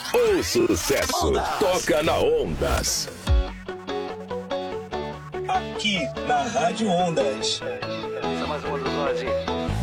O sucesso toca na Ondas. Aqui na Rádio Ondas. Essa é mais uma do Zóio.